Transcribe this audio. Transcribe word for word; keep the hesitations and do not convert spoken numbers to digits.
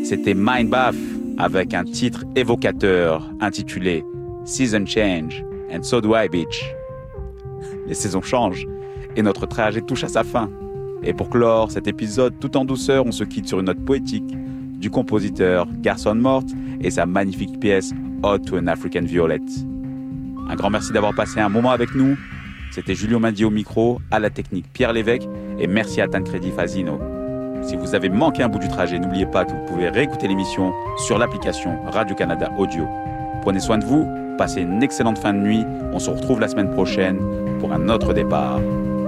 C'était Mindbath avec un titre évocateur intitulé Season Change and So Do I Bitch. Les saisons changent et notre trajet touche à sa fin. Et pour clore cet épisode tout en douceur, on se quitte sur une note poétique du compositeur Garson Mort et sa magnifique pièce Ode to an African Violet. Un grand merci d'avoir passé un moment avec nous. C'était Julio Mandi au micro, à la technique Pierre Lévesque et merci à Tancredi Fazino. Si vous avez manqué un bout du trajet, n'oubliez pas que vous pouvez réécouter l'émission sur l'application Radio-Canada Audio. Prenez soin de vous, passez une excellente fin de nuit. On se retrouve la semaine prochaine pour un autre départ.